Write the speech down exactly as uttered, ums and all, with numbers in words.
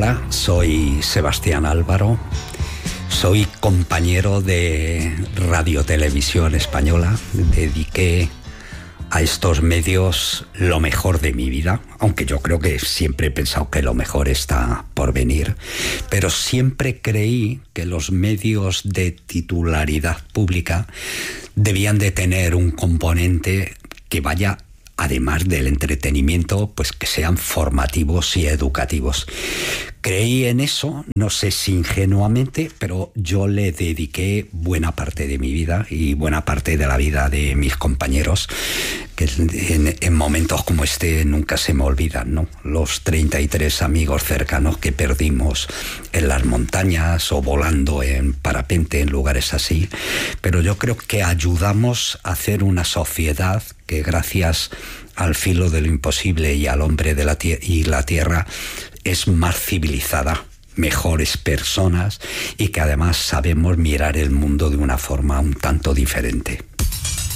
Hola, soy Sebastián Álvaro, soy compañero de Radio Televisión Española, dediqué a estos medios lo mejor de mi vida, aunque yo creo que siempre he pensado que lo mejor está por venir, pero siempre creí que los medios de titularidad pública debían de tener un componente que vaya, además del entretenimiento, pues que sean formativos y educativos. Creí en eso, no sé si ingenuamente, pero yo le dediqué buena parte de mi vida y buena parte de la vida de mis compañeros, que en, en momentos como este nunca se me olvidan, ¿no? Los treinta y tres amigos cercanos que perdimos en las montañas o volando en parapente en lugares así. Pero yo creo que ayudamos a hacer una sociedad que, gracias al filo de lo imposible y al hombre de la tie- y la tierra, es más civilizada, mejores personas y que además sabemos mirar el mundo de una forma un tanto diferente.